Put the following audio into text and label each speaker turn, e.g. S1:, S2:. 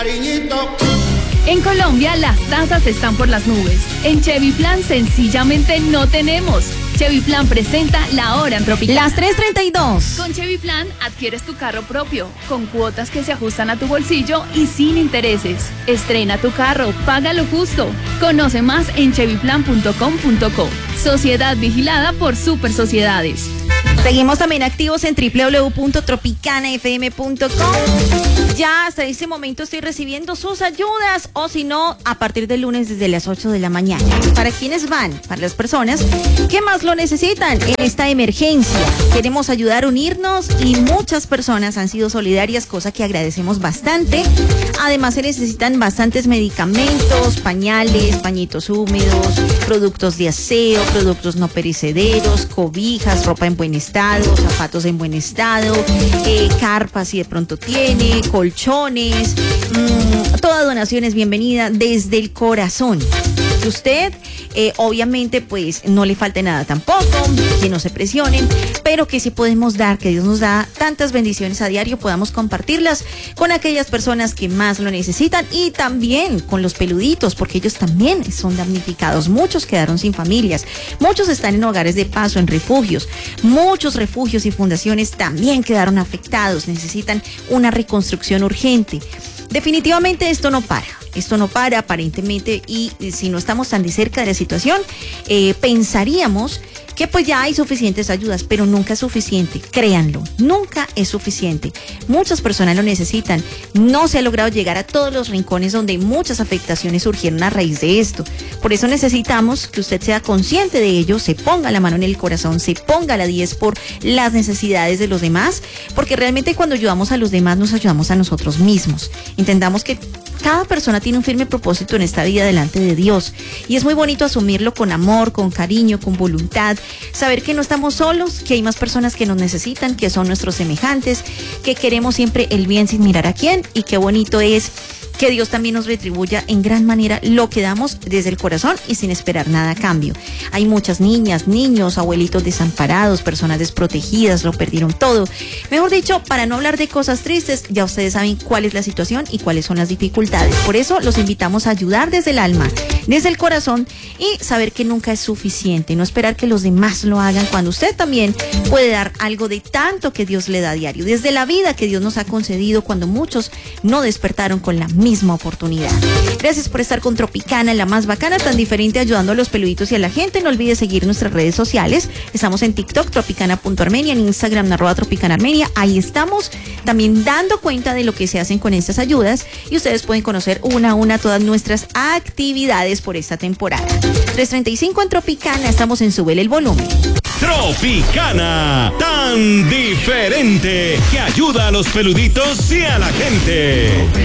S1: En Colombia las tasas están por las nubes. En Chevy Plan sencillamente no tenemos. Chevy Plan presenta La Hora en Tropical.
S2: Las 3:32.
S1: Con Chevy Plan adquieres tu carro propio, con cuotas que se ajustan a tu bolsillo y sin intereses. Estrena tu carro, paga lo justo. Conoce más en chevyplan.com.co. Sociedad vigilada por Super Sociedades.
S2: Seguimos también activos en www.tropicanafm.com. Ya hasta este momento estoy recibiendo sus ayudas, o si no, a partir del lunes desde las 8 de la mañana. ¿Para quiénes van? Para las personas que más lo necesitan en esta emergencia. Queremos ayudar a unirnos y muchas personas han sido solidarias, cosa que agradecemos bastante. Además se necesitan bastantes medicamentos, pañales, pañitos húmedos, productos de aseo, productos no perecederos, cobijas, ropa en buen estado, zapatos en buen estado, carpas si de pronto tiene, colchones. Toda donación es bienvenida desde el corazón. Usted, obviamente, pues no le falte nada tampoco, que no se presionen, pero que si podemos dar, que Dios nos da tantas bendiciones a diario, podamos compartirlas con aquellas personas que más lo necesitan y también con los peluditos, porque ellos también son damnificados. Muchos quedaron sin familias, muchos están en hogares de paso, en refugios, muchos refugios y fundaciones también quedaron afectados, necesitan una reconstrucción urgente. Definitivamente esto no para aparentemente, y si no estamos tan de cerca de la situación, pensaríamos que pues ya hay suficientes ayudas, pero nunca es suficiente, créanlo, nunca es suficiente. Muchas personas lo necesitan, no se ha logrado llegar a todos los rincones donde muchas afectaciones surgieron a raíz de esto. Por eso necesitamos que usted sea consciente de ello, se ponga la mano en el corazón, se ponga la 10 por las necesidades de los demás, porque realmente cuando ayudamos a los demás nos ayudamos a nosotros mismos. Entendamos que cada persona tiene un firme propósito en esta vida delante de Dios y es muy bonito asumirlo con amor, con cariño, con voluntad, saber que no estamos solos, que hay más personas que nos necesitan, que son nuestros semejantes, que queremos siempre el bien sin mirar a quién, y qué bonito es que Dios también nos retribuya en gran manera lo que damos desde el corazón y sin esperar nada a cambio. Hay muchas niñas, niños, abuelitos desamparados, personas desprotegidas, lo perdieron todo. Mejor dicho, para no hablar de cosas tristes, ya ustedes saben cuál es la situación y cuáles son las dificultades. Por eso los invitamos a ayudar desde el alma, desde el corazón, y saber que nunca es suficiente, no esperar que los demás lo hagan cuando usted también puede dar algo de tanto que Dios le da a diario, desde la vida que Dios nos ha concedido cuando muchos no despertaron con la misma oportunidad. Gracias por estar con Tropicana, la más bacana, tan diferente, ayudando a los peluditos y a la gente. No olvides seguir nuestras redes sociales. Estamos en TikTok, tropicana.armenia, en Instagram, @tropicanarmenia. Ahí estamos también dando cuenta de lo que se hacen con estas ayudas y ustedes pueden conocer una a una todas nuestras actividades por esta temporada. 3:35 en Tropicana, estamos en Súbele el Volumen.
S3: Tropicana, tan diferente, que ayuda a los peluditos y a la gente.